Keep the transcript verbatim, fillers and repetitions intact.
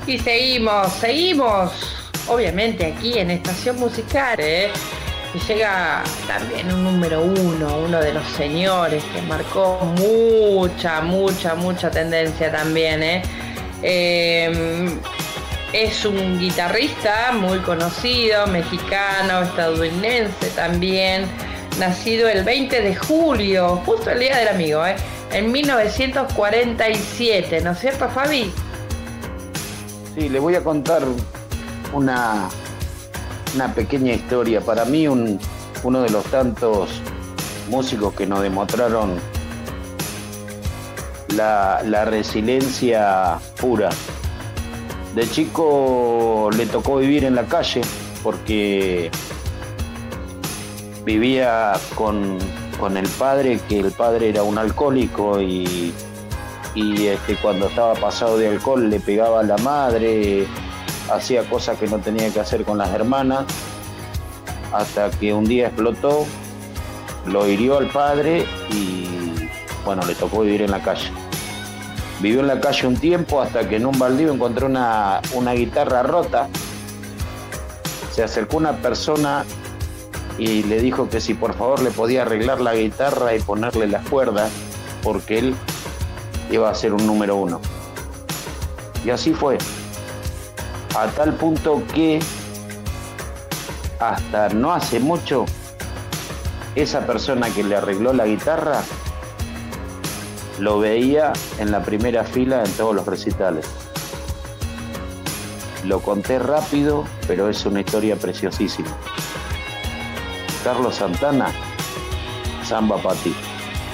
Y seguimos, seguimos, obviamente aquí en Estación Musical, ¿eh? Y llega también un número uno, uno de los señores que marcó mucha, mucha, mucha tendencia también, ¿eh? Eh, es un guitarrista muy conocido, mexicano, estadounidense también, nacido el veinte de julio, justo el día del amigo, ¿eh? En mil novecientos cuarenta y siete, ¿no es cierto, Fabi? Sí, le voy a contar una, una pequeña historia. Para mí, un, uno de los tantos músicos que nos demostraron la, la resiliencia pura. De chico le tocó vivir en la calle porque vivía con, con el padre, que el padre era un alcohólico y, y este, cuando estaba pasado de alcohol le pegaba a la madre, hacía cosas que no tenía que hacer con las hermanas, hasta que un día explotó, lo hirió al padre y bueno, le tocó vivir en la calle. Vivió en la calle un tiempo hasta que en un baldío encontró una, una guitarra rota. Se acercó una persona y le dijo que si por favor le podía arreglar la guitarra y ponerle las cuerdas, porque él iba a ser un número uno. Y así fue. A tal punto que hasta no hace mucho, esa persona que le arregló la guitarra lo veía en la primera fila en todos los recitales. Lo conté rápido, pero es una historia preciosísima. Carlos Santana, Samba pa' ti.